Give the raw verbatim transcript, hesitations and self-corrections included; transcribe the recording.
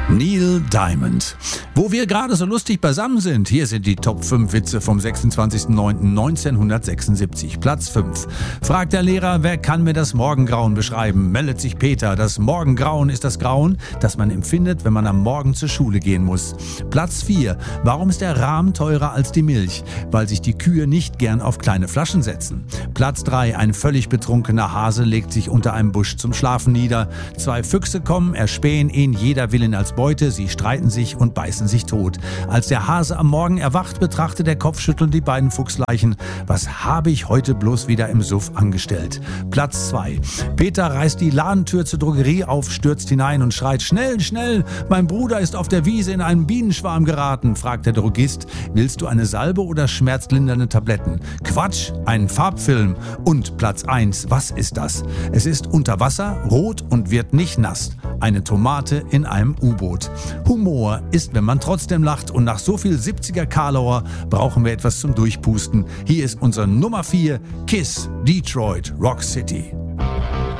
Neil Diamond. Wo wir gerade so lustig beisammen sind, hier sind die Top fünf Witze vom sechsundzwanzigsten neunten neunzehnhundertsechsundsiebzig. Platz fünf. Fragt der Lehrer, wer kann mir das Morgengrauen beschreiben? Meldet sich Peter. Das Morgengrauen ist das Grauen, das man empfindet, wenn man am Morgen zur Schule gehen muss. Platz vier. Warum ist der Rahm teurer als die Milch? Weil sich die Kühe nicht gern auf kleine Flaschen setzen. Platz drei. Ein völlig betrunkener Hase legt sich unter einem Busch zum Schlafen nieder. Zwei Füchse kommen, erspähen ihn, jeder will ihn als Beute, sie streiten sich und beißen sich tot. Als der Hase am Morgen erwacht, betrachtet der Kopfschüttelnd die beiden Fuchsleichen. Was habe ich heute bloß wieder im Suff angestellt? Platz zwei. Peter reißt die Ladentür zur Drogerie auf, stürzt hinein und schreit: Schnell, schnell! Mein Bruder ist auf der Wiese in einen Bienenschwarm geraten, fragt der Drogist. Willst du eine Salbe oder schmerzlindernde Tabletten? Quatsch, einen Farbfilm. Und Platz eins. Was ist das? Es ist unter Wasser, rot und wird nicht nass. Eine Tomate in einem U-Boot. Humor ist, wenn man trotzdem lacht, und nach so viel siebziger Karlauer brauchen wir etwas zum Durchpusten. Hier ist unser Nummer vier, Kiss, Detroit Rock City.